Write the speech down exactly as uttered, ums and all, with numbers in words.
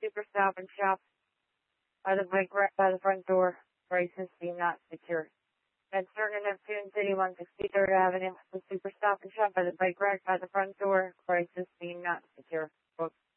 Super Stop and Shop by the bike rack by the front door. Prices being not secure. At Certain Neptune City, one sixty-third Avenue. The Super Stop and Shop by the bike rack by the front door. Prices being not secure. Book.